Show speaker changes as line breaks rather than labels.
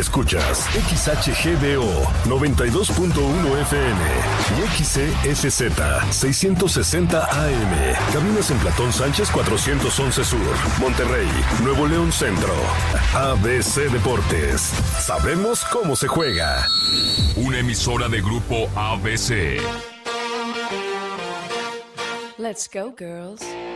Escuchas XHGDO 92.1 FM y XEFZ 660 AM. Cabinas en Platón Sánchez 411 Sur, Monterrey, Nuevo León Centro. ABC Deportes. Sabemos cómo se juega.
Una emisora de Grupo ABC.
Let's go, girls.